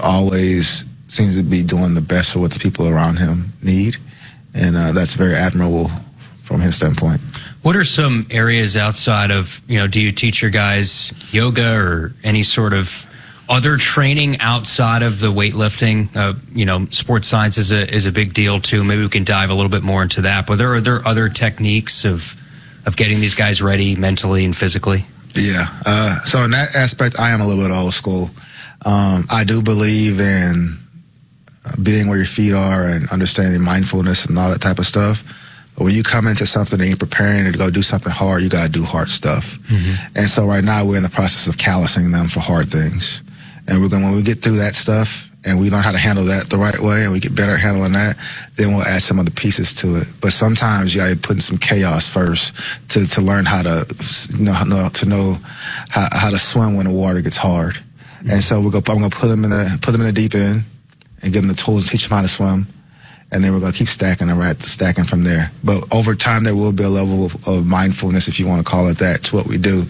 always seems to be doing the best for what the people around him need, and that's very admirable from his standpoint. What are some areas outside of, do you teach your guys yoga or any sort of other training outside of the weightlifting? Sports science is a big deal too. Maybe we can dive a little bit more into that. But are there other techniques of getting these guys ready mentally and physically? Yeah. So in that aspect, I am a little bit old school. I do believe in being where your feet are and understanding mindfulness and all that type of stuff. But when you come into something and you're preparing to go do something hard, you got to do hard stuff. Mm-hmm. And so right now we're in the process of callousing them for hard things. And when we get through that stuff and we learn how to handle that the right way and we get better at handling that, then we'll add some other pieces to it. But sometimes you got to put in some chaos first to learn how to know how to swim when the water gets hard. Mm-hmm. And so I'm going to put them in the deep end and give them the tools and teach them how to swim. And then we're going to keep stacking from there. But over time, there will be a level of mindfulness, if you want to call it that, to what we do.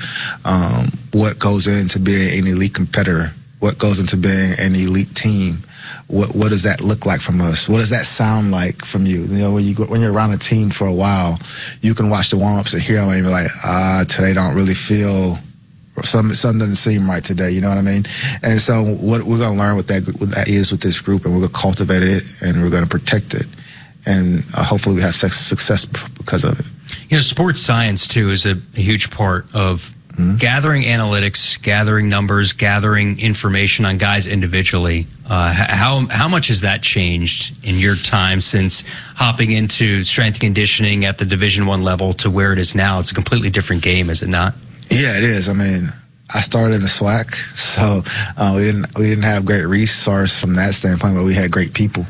What goes into being an elite competitor? What goes into being an elite team? What does that look like from us? What does that sound like from you? When you're around a team for a while, you can watch the warm-ups and hear them and be like, today don't really feel... Something doesn't seem right today, you know what I mean? And so what we're going to learn what that is with this group, and we're going to cultivate it, and we're going to protect it. And hopefully we have success because of it. Sports science, too, is a huge part of gathering analytics, gathering numbers, gathering information on guys individually. How much has that changed in your time since hopping into strength and conditioning at the Division I level to where it is now? It's a completely different game, is it not? Yeah, it is. I mean, I started in the SWAC, so we didn't have great resource from that standpoint, but we had great people,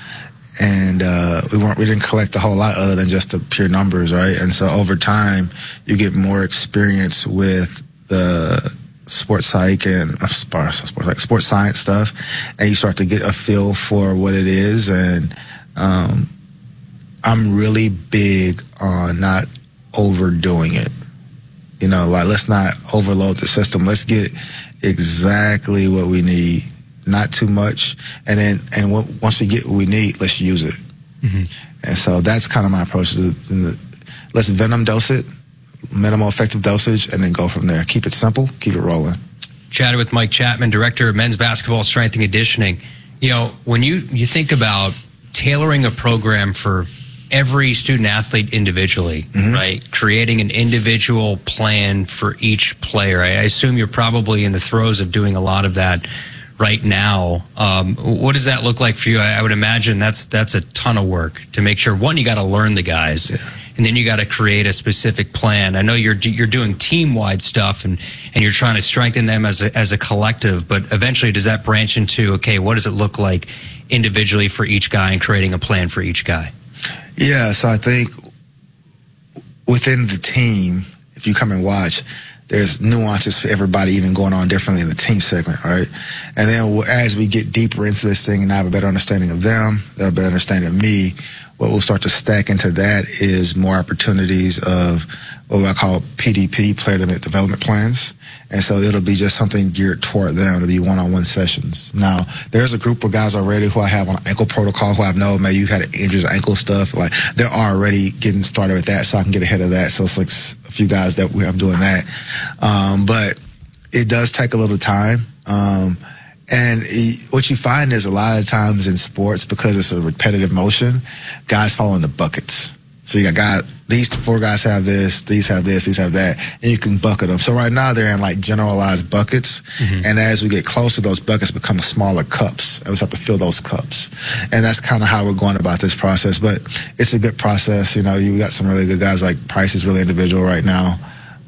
and we didn't collect a whole lot other than just the pure numbers, right? And so over time, you get more experience with the sports psych and sports science stuff, and you start to get a feel for what it is. And I'm really big on not overdoing it. Let's not overload the system. Let's get exactly what we need, not too much. Once we get what we need, let's use it. Mm-hmm. And so that's kind of my approach. Let's venom dose it, minimal effective dosage, and then go from there. Keep it simple, keep it rolling. Chatted with Mike Chapman, Director of Men's Basketball Strength and Conditioning. When you think about tailoring a program for every student athlete individually, mm-hmm. right? Creating an individual plan for each player. I assume you're probably in the throes of doing a lot of that right now. What does that look like for you? I would imagine that's a ton of work to make sure, one, you got to learn the guys, and then you got to create a specific plan. I know you're doing team-wide stuff and you're trying to strengthen them as a collective, but eventually does that branch into, okay, what does it look like individually for each guy and creating a plan for each guy? Yeah, so I think within the team, if you come and watch, there's nuances for everybody even going on differently in the team segment, right? And then as we get deeper into this thing and I have a better understanding of them, they have a better understanding of me, what we'll start to stack into that is more opportunities of what I call PDP, player development plans. And so it'll be just something geared toward them. It'll be one-on-one sessions. Now, there's a group of guys already who I have on ankle protocol who I've known, maybe you've had injuries, ankle stuff. Like, they're already getting started with that, so I can get ahead of that. So it's like a few guys that we have doing that. But it does take a little time. What you find is a lot of times in sports, because it's a repetitive motion, guys fall into buckets. So you got these 4 guys have this, these have this, these have that, and you can bucket them. So right now they're in like generalized buckets, mm-hmm. and as we get closer, those buckets become smaller cups, and we have to fill those cups. And that's kind of how we're going about this process. But it's a good process. You got some really good guys, like Price is really individual right now.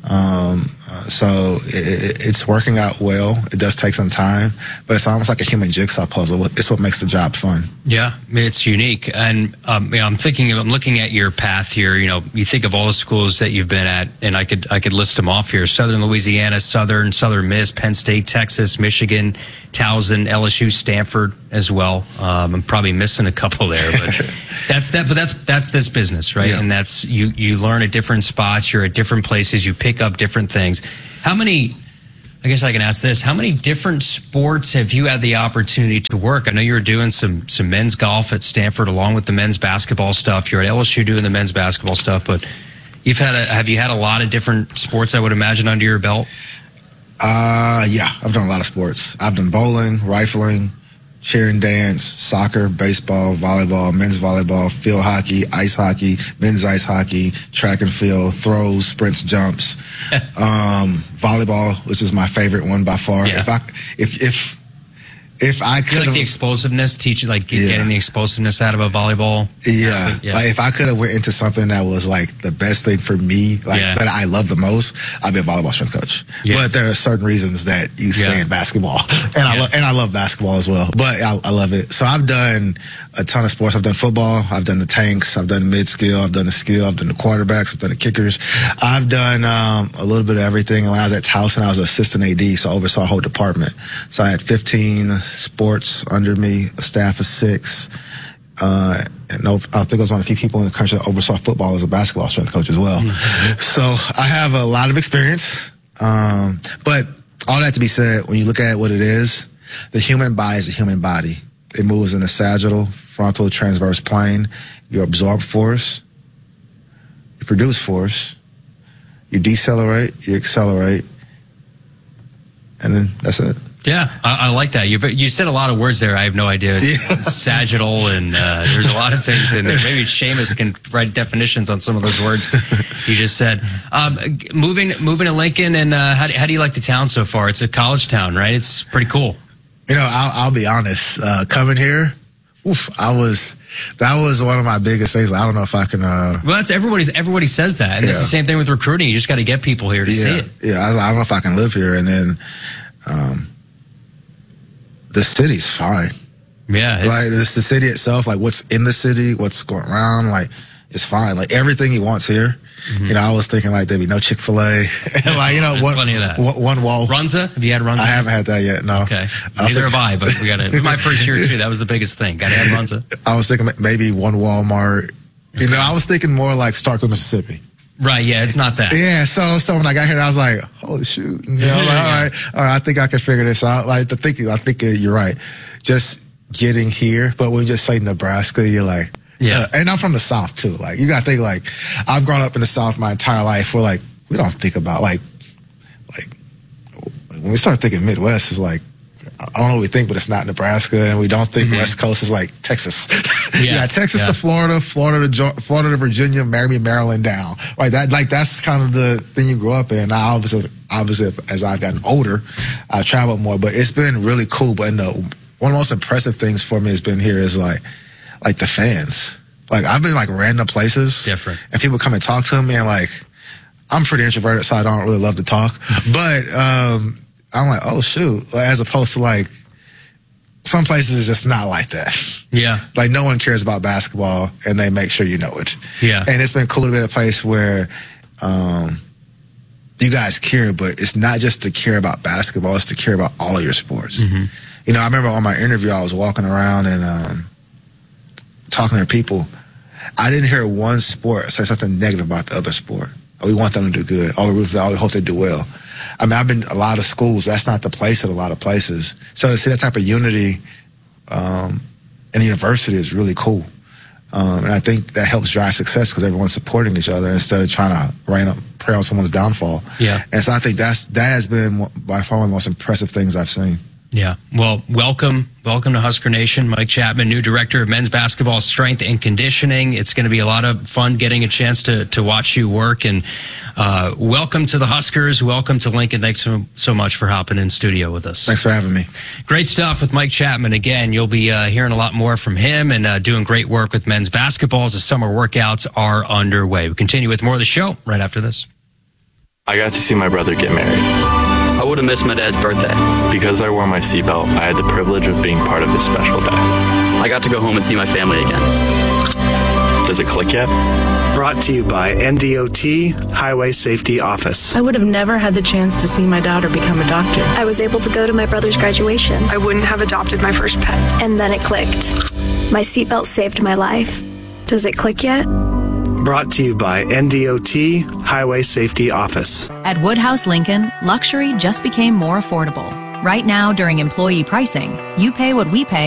So it's working out well. It does take some time, but it's almost like a human jigsaw puzzle. It's what makes the job fun. Yeah, it's unique. And I'm looking at your path here. You think of all the schools that you've been at, and I could list them off here: Southern Louisiana, Southern Miss, Penn State, Texas, Michigan, Towson, LSU, Stanford as well. I'm probably missing a couple there, but that's this business, right? Yeah. And that's you learn at different spots. You're at different places. You pick up different things. How many I guess I can ask this. How many different sports have you had the opportunity to work? I know you were doing some men's golf at Stanford along with the men's basketball stuff. You're at LSU doing the men's basketball stuff, but have you had a lot of different sports, I would imagine, under your belt? Yeah, I've done a lot of sports. I've done bowling, rifling, cheer and dance, soccer, baseball, volleyball, men's volleyball, field hockey, ice hockey, men's ice hockey, track and field, throws, sprints, jumps, volleyball, which is my favorite one by far. Yeah. If I could, like the explosiveness, getting the explosiveness out of a volleyball. Yeah. Like if I could have went into something that was like the best thing for me, that I love the most, I'd be a volleyball strength coach. Yeah. But there are certain reasons that you stay in basketball, and I love basketball as well. But I love it. So I've done a ton of sports. I've done football. I've done the tanks. I've done mid skill. I've done the skill. I've done the quarterbacks. I've done the kickers. I've done a little bit of everything. And when I was at Towson, I was an assistant AD, so I oversaw a whole department. So I had 15 sports under me, a staff of 6. And I think I was one of the few people in the country that oversaw football as a basketball strength coach as well. Mm-hmm. So I have a lot of experience. But all that to be said, when you look at what it is, the human body is a human body. It moves in a sagittal, frontal, transverse plane. You absorb force, you produce force, you decelerate, you accelerate, and then that's it. Yeah, I like that. You said a lot of words there. I have no idea. Yeah. Sagittal, and there's a lot of things in there. Maybe Seamus can write definitions on some of those words you just said. Moving to Lincoln, and how do you like the town so far? It's a college town, right? It's pretty cool. You know, I'll be honest. Coming here, that was one of my biggest things. I don't know if I can. Well, that's everybody says that, and it's the same thing with recruiting. You just got to get people here to see it. Yeah, I don't know if I can live here, and then. The city's fine. Yeah. Like the city itself, like what's in the city, what's going around, like it's fine. Like everything he wants here. Mm-hmm. You know, I was thinking like there'd be no Chick-fil-A. And like, you know, plenty of that. One wall. Runza? Have you had Runza? I haven't had that yet, no. Okay. Neither have I, but we got to. My first year too, that was the biggest thing. Got to have Runza. I was thinking maybe one Walmart. You know, I was thinking more like Starkville, Mississippi. Right, yeah, it's not that. Yeah, so when I got here, I was like, "Holy shoot!" You know, like, all right, I think I can figure this out. Like, I think you're right. Just getting here, but when you just say Nebraska, you're like, yeah. And I'm from the South too. Like, you got to think like, I've grown up in the South my entire life. We're like, we don't think about like when we start thinking Midwest, it's like. I don't know what we think, but it's not Nebraska, and we don't think West Coast is like Texas. Yeah, Texas to Florida, Florida to Virginia, Maryland down. Right, that's kind of the thing you grow up in. Now, obviously, as I've gotten older, I've traveled more, but it's been really cool. But one of the most impressive things for me has been here is like the fans. Like I've been like random places, different, and people come and talk to me, and like I'm pretty introverted, so I don't really love to talk, but. I'm like, oh, shoot. As opposed to, like, some places is just not like that. Yeah. Like, no one cares about basketball, and they make sure you know it. Yeah. And it's been cool to be at a place where you guys care, but it's not just to care about basketball. It's to care about all of your sports. Mm-hmm. You know, I remember on my interview, I was walking around and talking to people. I didn't hear one sport say something negative about the other sport. Oh, we want them to do good. Oh, we hope they do well. I mean, I've been a lot of schools. That's not the place at a lot of places. So to see that type of unity in the university is really cool. And I think that helps drive success because everyone's supporting each other instead of trying to prey on someone's downfall. Yeah. And so I think that has been by far one of the most impressive things I've seen. Yeah. Well, welcome to Husker Nation. Mike Chapman, new director of men's basketball strength and conditioning. It's going to be a lot of fun getting a chance to watch you work. And welcome to the Huskers. Welcome to Lincoln. Thanks so much for hopping in studio with us. Thanks for having me. Great stuff with Mike Chapman. Again, you'll be hearing a lot more from him and doing great work with men's basketball as the summer workouts are underway. We continue with more of the show right after this. I got to see my brother get married. I would have missed my dad's birthday. Because I wore my seatbelt, I had the privilege of being part of this special day. I got to go home and see my family again. Does it click yet? Brought to you by NDOT Highway Safety Office. I would have never had the chance to see my daughter become a doctor. I was able to go to my brother's graduation. I wouldn't have adopted my first pet. And then it clicked. My seatbelt saved my life. Does it click yet? Brought to you by NDOT Highway Safety Office. At Woodhouse Lincoln, luxury just became more affordable. Right now, during employee pricing, you pay what we pay